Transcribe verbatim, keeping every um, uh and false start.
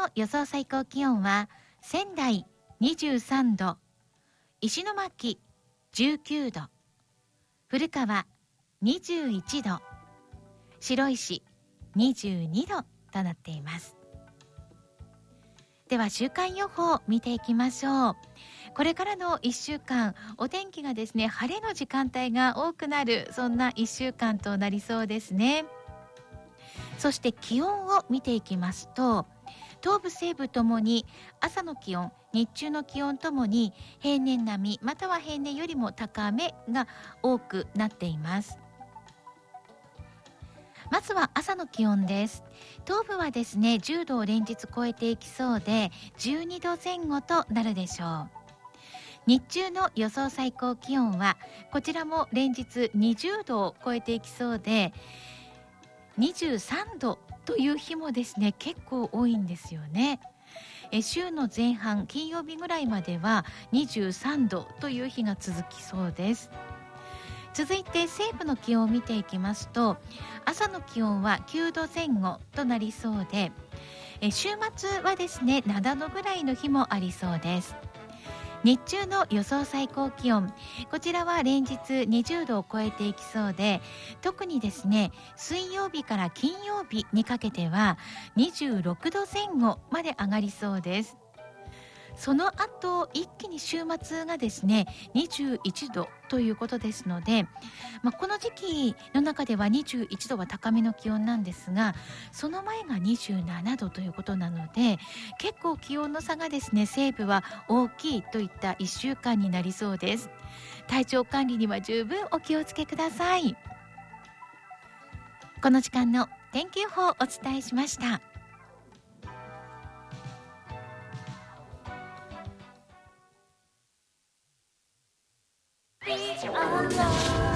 の予想最高気温は仙台にじゅうさんど、石巻じゅうきゅうど、古川にじゅういちど、白石にじゅうにどとなっています。では週間予報を見ていきましょう。これからのいっしゅうかん、お天気がですね、晴れの時間帯が多くなる、そんないっしゅうかんとなりそうですね。そして気温を見ていきますと、東部西部ともに朝の気温、日中の気温ともに平年並みまたは平年よりも高めが多くなっています。まずは朝の気温です。東部はですねじゅうどを連日超えていきそうでじゅうにどぜん後となるでしょう。日中の予想最高気温はこちらも連日にじゅうどを超えていきそうでにじゅうさんどという日もですね結構多いんですよね。え週の前半金曜日ぐらいまではにじゅうさんどという日が続きそうです。続いて西部の気温を見ていきますと、朝の気温はきゅうどぜん後となりそうで、え週末はですねななどぐらいの日もありそうです。日中の予想最高気温、こちらは連日にじゅうどを超えていきそうで、特にですね水曜日から金曜日にかけてはにじゅうろくどぜん後まで上がりそうです。その後一気に週末がですねにじゅういちどということですので、まあ、この時期の中ではにじゅういちどは高めの気温なんですが、その前がにじゅうななどということなので、結構気温の差がですね西部は大きいといったいっしゅうかんになりそうです。体調管理には十分お気をつけください。この時間の天気予報をお伝えしました。